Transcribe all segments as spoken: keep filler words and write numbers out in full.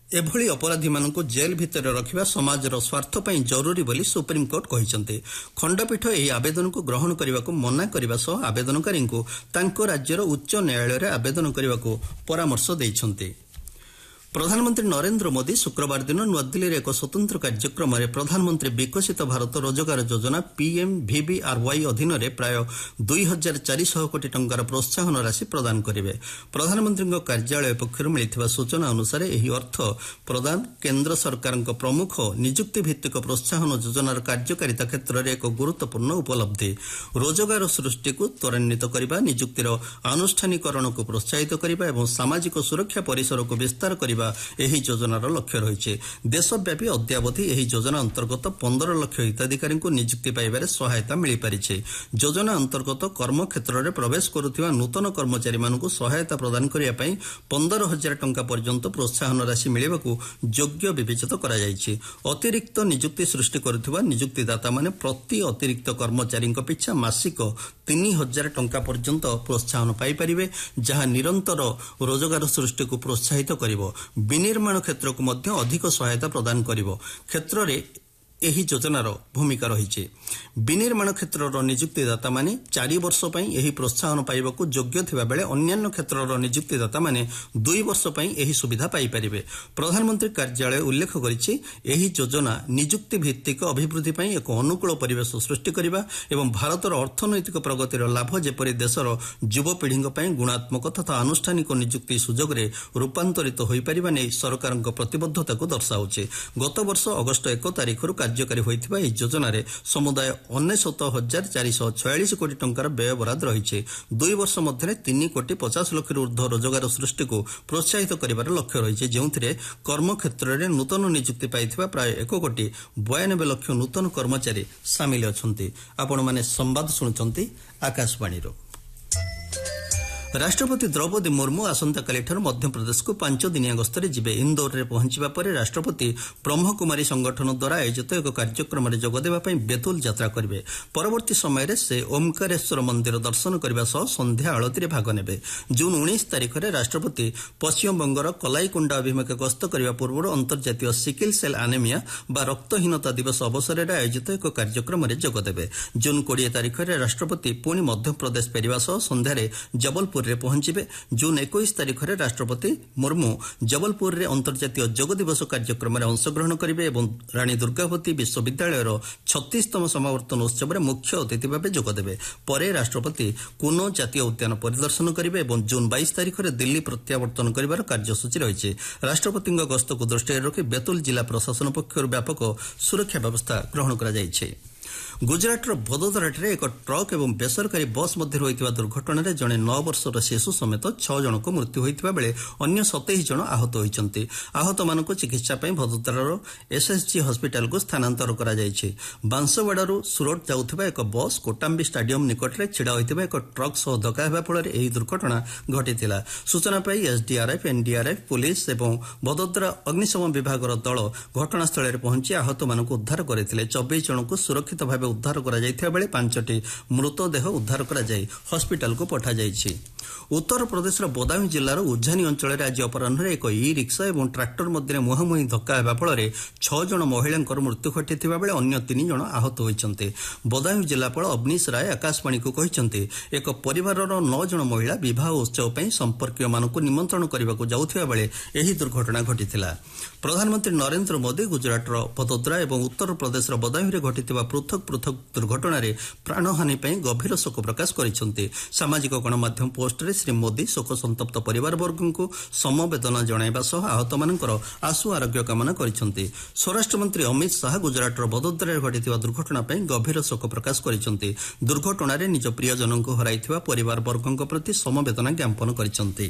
एभଳି अपराधीମାନଙ୍କୁ jail भितर रखिबा समाजर स्वार्थ ପାଇଁ जरूरी ବୋଲି सुप्रीमकोर्ट କହିଛନ୍ତି। खंडपीठ ଏହି आवेदनକୁ ग्रहण କରିବାକୁ मना କରିବା सह आवेदनकारीଙ୍କୁ ତାଙ୍କ ରାଜ୍ୟର ଉଚ୍ଚ ନ୍ୟାୟାଳୟରେ ଆବେଦନ କରିବାକୁ ପରାମର୍ଶ ଦେଇଛନ୍ତି। प्रधानमंत्री नरेंद्र मोदी शुक्रवार दिन नुआदिल्ली एक स्वतंत्र कार्यक्रम में प्रधानमंत्री विकसित भारत रोजगार योजना पीएम वीवीआरवाई अधीन प्राय दुई हजार चार सौ कोटी टंकार प्रोत्साहन राशि प्रदान करेंगे। प्रधानमंत्री कार्यालय पक्षर मिलता सूचना अनुसार यह अर्थ प्रदान केन्द्र सरकार प्रमुख निजुक्ति भित्तिक प्रोत्साहन योजनार कार्यकारिता क्षेत्र में एक गुरुत्वपूर्ण उपलब्धि। रोजगार सृष्टि को त्वरान्वित करने, निजुक्तिर आनुष्ठानिकरण को प्रोत्साहित करने और सामाजिक सुरक्षा परिसर को विस्तार करने ଏହି ଯୋଜନାର ଲକ୍ଷ୍ୟ ରହିଛି। ଦେଶବ୍ୟାପୀ ଅଦ୍ୟାବଧି ଏହି ଯୋଜନା ଅନ୍ତର୍ଗତ ପନ୍ଦର ଲକ୍ଷ ହିତାଧିକାରୀଙ୍କୁ ନିଯୁକ୍ତି ପାଇବାରେ ସହାୟତା ମିଳିପାରିଛି। ଯୋଜନା ଅନ୍ତର୍ଗତ କର୍ମକ୍ଷେତ୍ରରେ ପ୍ରବେଶ କରୁଥିବା ନୂତନ କର୍ମଚାରୀମାନଙ୍କୁ ସହାୟତା ପ୍ରଦାନ କରିବା ପାଇଁ ପନ୍ଦର ହଜାର ଟଙ୍କା ପର୍ଯ୍ୟନ୍ତ ପ୍ରୋତ୍ସାହନ ରାଶି ମିଳିବାକୁ ଯୋଗ୍ୟ ବିବେଚିତ କରାଯାଇଛି। ଅତିରିକ୍ତ ନିଯୁକ୍ତି ସୃଷ୍ଟି କରୁଥିବା ନିଯୁକ୍ତିଦାତାମାନେ ପ୍ରତି ଅତିରିକ୍ତ କର୍ମଚାରୀଙ୍କ ପିଛା ମାସିକ ତିନି ହଜାର ଟଙ୍କା ପର୍ଯ୍ୟନ୍ତ ପ୍ରୋତ୍ସାହନ ପାଇପାରିବେ, ଯାହା ନିରନ୍ତର ରୋଜଗାର ସୃଷ୍ଟିକୁ ପ୍ରୋତ୍ସାହିତ କରିବ। विनिर्माण क्षेत्र को मध्य अधिक सहायता प्रदान करिवो क्षेत्र ଏହି ଯୋଜନାର ଭୂମିକା ରହିଛି। ବିନିର୍ମାଣ କ୍ଷେତ୍ରର ନିଯୁକ୍ତିଦାତାମାନେ ଚାରି ବର୍ଷ ପାଇଁ ଏହି ପ୍ରୋତ୍ସାହନ ପାଇବାକୁ ଯୋଗ୍ୟ ଥିବାବେଳେ ଅନ୍ୟାନ୍ୟ କ୍ଷେତ୍ରର ନିଯୁକ୍ତିଦାତାମାନେ ଦୁଇ ବର୍ଷ ପାଇଁ ଏହି ସୁବିଧା ପାଇପାରିବେ। ପ୍ରଧାନମନ୍ତ୍ରୀ କାର୍ଯ୍ୟାଳୟ ଉଲ୍ଲେଖ କରିଛି, ଏହି ଯୋଜନା ନିଯୁକ୍ତି ଭିତ୍ତିକ ଅଭିବୃଦ୍ଧି ପାଇଁ ଏକ ଅନୁକୂଳ ପରିବେଶ ସୃଷ୍ଟି କରିବା ଏବଂ ଭାରତର ଅର୍ଥନୈତିକ ପ୍ରଗତିର ଲାଭ ଯେପରି ଦେଶର ଯୁବପିଢ଼ିଙ୍କ ପାଇଁ ଗୁଣାତ୍ମକ ତଥା ଆନୁଷ୍ଠାନିକ ନିଯୁକ୍ତି ସୁଯୋଗରେ ରୂପାନ୍ତରିତ ହୋଇପାରିବା ନେଇ ସରକାରଙ୍କ ପ୍ରତିବଦ୍ଧତାକୁ ଦର୍ଶାଉଛି। ଗତ ବର୍ଷ ଅଗଷ୍ଟ ଏକ ତାରିଖରୁ କାର୍ଯ୍ୟକାରୀ ହୋଇଥିବା ଏହି ଯୋଜନାରେ ସମୁଦାୟ ଅନେଶତ ହଜାର ଚାରିଶହ ଛୟାଳିଶ କୋଟି ଟଙ୍କାର ବ୍ୟୟ ବରାଦ ରହିଛି। ଦୁଇ ବର୍ଷ ମଧ୍ୟରେ ତିନି କୋଟି ପଚାଶ ଲକ୍ଷରୁ ଉର୍ଦ୍ଧ୍ୱ ରୋଜଗାର ସୃଷ୍ଟିକୁ ପ୍ରୋତ୍ସାହିତ କରିବାର ଲକ୍ଷ୍ୟ ରହିଛି, ଯେଉଁଥିରେ କର୍ମକ୍ଷେତ୍ରରେ ନୂତନ ନିଯୁକ୍ତି ପାଇଥିବା ପ୍ରାୟ ଏକ କୋଟି ବୟାନବେ ଲକ୍ଷ ନୂତନ କର୍ମଚାରୀ ସାମିଲ ଅଛନ୍ତି। ଆପଣମାନେ ସମ୍ବାଦ ଶୁଣୁଛନ୍ତି ଆକାଶବାଣୀର। राष्ट्रपति द्रौपदी मुर्मू आसंताकालीठारु मध्यप्रदेशକୁ ପାଞ୍ଚ ଦିନିଆ ଗସ୍ତରେ ଯିବେ। ଇନ୍ଦୋରରେ ପହଞ୍ଚିବା ପରେ ରାଷ୍ଟ୍ରପତି ବ୍ରହ୍ମକୁମାରୀ ସଂଗଠନ ଦ୍ୱାରା ଆୟୋଜିତ ଏକ କାର୍ଯ୍ୟକ୍ରମରେ ଯୋଗଦେବା ପାଇଁ ବେତୁଲ ଯାତ୍ରା କରିବେ। ପରବର୍ତ୍ତୀ ସମୟରେ ସେ ଓମକାରେଶ୍ୱର ମନ୍ଦିର ଦର୍ଶନ କରିବା ସହ ସନ୍ଧ୍ୟା ଆଳତୀରେ ଭାଗ ନେବେ। ଜୁନ୍ ଉଣେଇଶ ତାରିଖରେ ରାଷ୍ଟ୍ରପତି ପଶ୍ଚିମବଙ୍ଗର କଲାଇକୁଣ୍ଡା ଅଭିମୁଖେ ଗସ୍ତ କରିବା ପୂର୍ବରୁ ଅନ୍ତର୍ଜାତୀୟ ସିକିଲ ସେଲ୍ ଆନେମିଆ ବା ରକ୍ତହୀନତା ଦିବସ ଅବସରରେ ଆୟୋଜିତ ଏକ କାର୍ଯ୍ୟକ୍ରମରେ ଯୋଗଦେବେ। ଜୁନ୍ କୋଡ଼ିଏ ତାରିଖରେ ରାଷ୍ଟ୍ରପତି ପୁଣି ମଧ୍ୟପ୍ରଦେଶ ଫେରିବା ସହ ସନ୍ଧ୍ୟାରେ ଜବଲପୁର ପହଞ୍ଚିବେ। ଜୁନ୍ ଏକୋଇଶ ତାରିଖରେ ରାଷ୍ଟ୍ରପତି ମୁର୍ମୁ ଜବଲପୁରରେ ଅନ୍ତର୍ଜାତୀୟ ଯୋଗ ଦିବସ କାର୍ଯ୍ୟକ୍ରମରେ ଅଂଶଗ୍ରହଣ କରିବେ ଏବଂ ରାଣୀ ଦୁର୍ଗାବତୀ ବିଶ୍ୱବିଦ୍ୟାଳୟର ଛତିଶତମ ସମାବର୍ତ୍ତନ ଉତ୍ସବରେ ମୁଖ୍ୟ ଅତିଥି ଭାବେ ଯୋଗଦେବେ। ପରେ ରାଷ୍ଟ୍ରପତି କୁନୋ ଜାତୀୟ ଉଦ୍ୟାନ ପରିଦର୍ଶନ କରିବେ ଏବଂ ଜୁନ୍ ବାଇଶ ତାରିଖରେ ଦିଲ୍ଲୀ ପ୍ରତ୍ୟାବର୍ତ୍ତନ କରିବାର କାର୍ଯ୍ୟସୂଚୀ ରହିଛି। ରାଷ୍ଟ୍ରପତିଙ୍କ ଗସ୍ତକୁ ଦୃଷ୍ଟିରେ ରଖି ବେତୁଲ ଜିଲ୍ଲା ପ୍ରଶାସନ ପକ୍ଷରୁ ବ୍ୟାପକ ସୁରକ୍ଷା ବ୍ୟବସ୍ଥା ଗ୍ରହଣ କରାଯାଇଛି। ଗୁଜରାଟର ଭଦୋଦରାଠାରେ ଏକ ଟ୍ରକ୍ ଏବଂ ବେସରକାରୀ ବସ୍ ମଧ୍ୟରେ ହୋଇଥିବା ଦୁର୍ଘଟଣାରେ ଜଣେ ନଅ ବର୍ଷର ଶିଶୁ ସମେତ ଛଅ ଜଣଙ୍କ ମୃତ୍ୟୁ ହୋଇଥିବା ବେଳେ ଅନ୍ୟ ସତେଇଶ ଜଣ ଆହତ ହୋଇଛନ୍ତି। ଆହତମାନଙ୍କୁ ଚିକିତ୍ସା ପାଇଁ ଭଦୋଦରାର ଏସ୍ଏସ୍ଜି ହସ୍ପିଟାଲକୁ ସ୍ଥାନାନ୍ତର କରାଯାଇଛି। ବାଂଶୱାଡାରୁ ସୁରଟ ଯାଉଥିବା ଏକ ବସ୍ କୋଟାମ୍ବି ଷ୍ଟାଡିୟମ ନିକଟରେ ଛିଡ଼ା ହୋଇଥିବା ଏକ ଟ୍ରକ୍ ସହ ଧକ୍କା ହେବା ଫଳରେ ଏହି ଦୁର୍ଘଟଣା ଘଟିଥିଲା। ସୂଚନା ପାଇ ଏସ୍ଡିଆର୍ଏଫ୍, ଏନ୍ଡିଆର୍ଏଫ୍, ପୁଲିସ ଏବଂ ଭଦୋଦରା ଅଗ୍ନିଶମ ବିଭାଗର ଦଳ ଘଟଣାସ୍ଥଳରେ ପହଞ୍ଚି ଆହତମାନଙ୍କୁ ଉଦ୍ଧାର କରିଥିଲେ। ଚବିଶ ଜଣଙ୍କୁ ସୁରକ୍ଷିତ ଭାବେ ଉଦ୍ଧାର କରାଯାଇଥିବା ବେଳେ ପାଞ୍ଚଟି ମୃତଦେହ ଉଦ୍ଧାର କରାଯାଇ ହସ୍ପିଟାଲକୁ ପଠାଯାଇଛି। ଉତ୍ତରପ୍ରଦେଶର ବଦାୟୁଁ ଜିଲ୍ଲାର ଉଝାନି ଅଞ୍ଚଳରେ ଆଜି ଅପରାହ୍ନରେ ଏକ ଇ ରିକ୍ସା ଏବଂ ଟ୍ରାକ୍ଟର ମଧ୍ୟରେ ମୁହାଁମୁହିଁ ଧକ୍କା ହେବା ଫଳରେ ଛଅ ଜଣ ମହିଳାଙ୍କର ମୃତ୍ୟୁ ଘଟିଥିବା ବେଳେ ଅନ୍ୟ ତିନି ଜଣ ଆହତ ହୋଇଛନ୍ତି। ବଦାୟୁଁ ଜିଲ୍ଲାପାଳ ଅବନୀଶ ରାୟ ଆକାଶବାଣୀକୁ କହିଛନ୍ତି, ଏକ ପରିବାରର ନଅ ଜଣ ମହିଳା ବିବାହ ଉତ୍ସବ ପାଇଁ ସମ୍ପର୍କୀୟମାନଙ୍କୁ ନିମନ୍ତ୍ରଣ କରିବାକୁ ଯାଉଥିବା ବେଳେ ଏହି ଦୁର୍ଘଟଣା ଘଟିଥିଲା। ପ୍ରଧାନମନ୍ତ୍ରୀ ନରେନ୍ଦ୍ର ମୋଦି ଗୁଜରାଟର ଭଦୋଦରା ଏବଂ ଉତ୍ତରପ୍ରଦେଶର ବଦାୟୁଁରେ ଘଟିଥିବା ପୃଥକ ପୃଥକ ଦୁର୍ଘଟଣାରେ ପ୍ରାଣହାନୀ ପାଇଁ ଗଭୀର ଶୋକ ପ୍ରକାଶ କରିଛନ୍ତି। ସାମାଜିକ ଗଣମାଧ୍ୟମ ପୋଷ୍ଟରେ ଶ୍ରୀ ମୋଦି ଶୋକସନ୍ତପ୍ତ ପରିବାରବର୍ଗଙ୍କୁ ସମବେଦନା ଜଣାଇବା ସହ ଆହତମାନଙ୍କର ଆଶୁ ଆରୋଗ୍ୟ କାମନା କରିଛନ୍ତି। ସ୍ୱରାଷ୍ଟ୍ରମନ୍ତ୍ରୀ ଅମିତ ଶାହା ଗୁଜରାଟର ଭଦୋଦରାରେ ଘଟିଥିବା ଦୁର୍ଘଟଣା ପାଇଁ ଗଭୀର ଶୋକ ପ୍ରକାଶ କରିଛନ୍ତି। ଦୁର୍ଘଟଣାରେ ନିଜ ପ୍ରିୟଜନଙ୍କୁ ହରାଇଥିବା ପରିବାରବର୍ଗଙ୍କ ପ୍ରତି ସମବେଦନା ଜ୍ଞାପନ କରିଛନ୍ତି।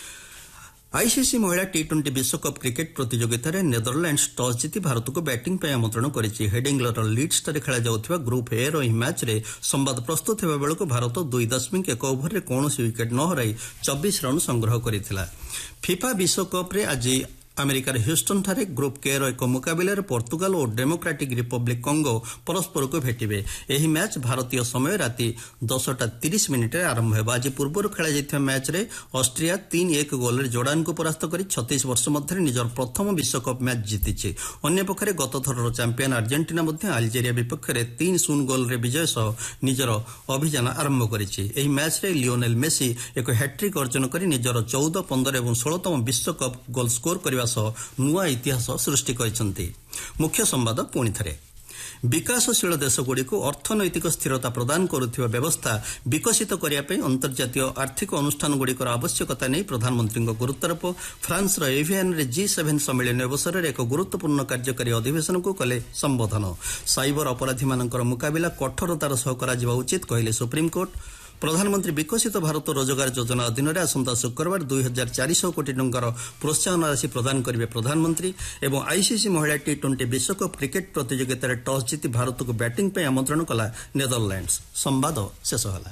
ଆଇସିସି ମହିଳା ଟି ଟ୍ୱେଣ୍ଟି ବିଶ୍ୱକପ୍ କ୍ରିକେଟ୍ ପ୍ରତିଯୋଗିତାରେ ନେଦରଲ୍ୟାଣ୍ଡସ୍ ଟସ୍ ଜିତି ଭାରତକୁ ବ୍ୟାଟିଂ ପାଇଁ ଆମନ୍ତ୍ରଣ କରିଛି। ହେଡିଂଲର ଲିଡ୍ସଠାରେ ଖେଳାଯାଉଥିବା ଗ୍ରୁପ୍ ଏ ର ଏହି ମ୍ୟାଚ୍ରେ ସମ୍ବାଦ ପ୍ରସ୍ତୁତ ହେବା ବେଳକୁ ଭାରତ ଦୁଇ ଦଶମିକ ଏକ ଓଭରରେ କୌଣସି ୱିକେଟ୍ ନ ହରାଇ ଚବିଶ ରନ୍ ସଂଗ୍ରହ କରିଥିଲା। ଫିଫା ବିଶ୍ୱକପ୍ରେ ଆଜି ଆମେରିକାର ହ୍ୟୁଷ୍ଟନଠାରେ ଗ୍ରୁପ୍ କେ ର ଏକ ମୁକାବିଲାରେ ପର୍ତ୍ତୁଗାଲ ଓ ଡେମୋକ୍ରାଟିକ୍ ରିପବ୍ଲିକ୍ କଙ୍ଗୋ ପରସ୍ପରକୁ ଭେଟିବେ। ଏହି ମ୍ୟାଚ୍ ଭାରତୀୟ ସମୟ ରାତି ଦଶଟା ତିରିଶ ମିନିଟ୍ରେ ଆରମ୍ଭ ହେବ। ଆଜି ପୂର୍ବରୁ ଖେଳାଯାଇଥିବା ମ୍ୟାଚ୍ରେ ଅଷ୍ଟ୍ରିଆ ତିନି ଏକ ଗୋଲ୍ରେ ଜୋର୍ଡାନକୁ ପରାସ୍ତ କରି ଛତିଶ ବର୍ଷ ମଧ୍ୟରେ ନିଜର ପ୍ରଥମ ବିଶ୍ୱକପ୍ ମ୍ୟାଚ୍ ଜିତିଛି। ଅନ୍ୟପକ୍ଷରେ ଗତଥରର ଚାମ୍ପିୟନ୍ ଆର୍ଜେଣ୍ଟିନା ମଧ୍ୟ ଆଲଜେରିଆ ବିପକ୍ଷରେ ତିନି ଶୂନ ଗୋଲ୍ରେ ବିଜୟ ସହ ନିଜର ଅଭିଯାନ ଆରମ୍ଭ କରିଛି। ଏହି ମ୍ୟାଚ୍ରେ ଲିଓନେଲ୍ ମେସି ଏକ ହ୍ୟାଟ୍ରିକ୍ ଅର୍ଜନ କରି ନିଜର ଚଉଦ ପନ୍ଦର ଏବଂ ଷୋହଳତମ ବିଶ୍ୱକପ୍ ଗୋଲ୍ ସ୍କୋର କରିବା ସହ ନୂଆ ଇତିହାସ ସୃଷ୍ଟି କରିଛନ୍ତି। ମୁଖ୍ୟ ସମ୍ବାଦ ପୁଣିଥରେ। ବିକାଶଶୀଳ ଦେଶଗୁଡ଼ିକୁ ଅର୍ଥନୈତିକ ସ୍ଥିରତା ପ୍ରଦାନ କରୁଥିବା ବ୍ୟବସ୍ଥା ବିକଶିତ କରିବା ପାଇଁ ଅନ୍ତର୍ଜାତୀୟ ଆର୍ଥିକ ଅନୁଷ୍ଠାନଗୁଡ଼ିକର ଆବଶ୍ୟକତା ନେଇ ପ୍ରଧାନମନ୍ତ୍ରୀଙ୍କ ଗୁରୁତ୍ୱାରୋପ। ଫ୍ରାନ୍ସର ଏଭିଆନ୍ରେ ଜି ସେଭେନ୍ ସମ୍ମିଳନୀ ଅବସରରେ ଏକ ଗୁରୁତ୍ୱପୂର୍ଣ୍ଣ କାର୍ଯ୍ୟକାରୀ ଅଧିବେଶନକୁ କଲେ ସମ୍ବୋଧନ। ସାଇବର ଅପରାଧୀମାନଙ୍କର ମୁକାବିଲା କଠୋରତାର ସହ କରାଯିବା ଉଚିତ କହିଲେ ସୁପ୍ରିମକୋର୍ଟ। ପ୍ରଧାନମନ୍ତ୍ରୀ ବିକଶିତ ଭାରତ ରୋଜଗାର ଯୋଜନା ଅଧୀନରେ ଆସନ୍ତା ଶୁକ୍ରବାର ଦୁଇ ହଜାର ଚାରିଶହ କୋଟି ଟଙ୍କାର ପ୍ରୋତ୍ସାହନ ରାଶି ପ୍ରଦାନ କରିବେ ପ୍ରଧାନମନ୍ତ୍ରୀ। ଏବଂ ଆଇସିସି ମହିଳା ଟି ଟ୍ୱେଣ୍ଟି ବିଶ୍ୱକପ୍ କ୍ରିକେଟ୍ ପ୍ରତିଯୋଗିତାରେ ଟସ୍ ଜିତି ଭାରତକୁ ବ୍ୟାଟିଂ ପାଇଁ ଆମନ୍ତ୍ରଣ କଲା ନେଦରଲ୍ୟାଣ୍ଡସ୍। ସମ୍ବାଦ ଶେଷ ହେଲା।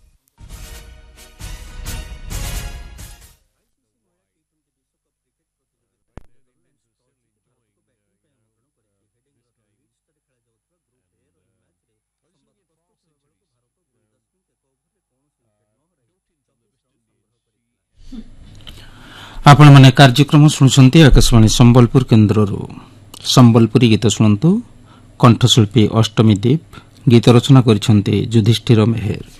आपण माने कार्यक्रम शुणुंती आकाशवाणी संबलपुर केन्द्ररू। संबलपुरी गीत शुणु। कंठशिल्पी अष्टमी दीप, गीत रचना करिसेंती युधिष्ठिर मेहर।